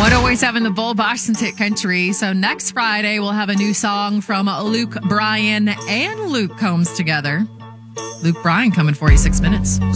108.7 The Bull, Boston's Hit Country. So next Friday, we'll have a new song from Luke Bryan and Luke Combs together. Luke Bryan coming for you 6 minutes.